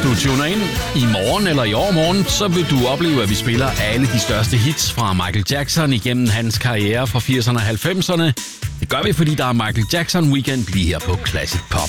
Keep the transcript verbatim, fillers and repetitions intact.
du tuner ind i morgen eller i overmorgen, så vil du opleve, at vi spiller alle de største hits fra Michael Jackson igennem hans karriere fra firserne og halvfemserne. Det gør vi, fordi der er Michael Jackson Weekend lige her på Classic Pop.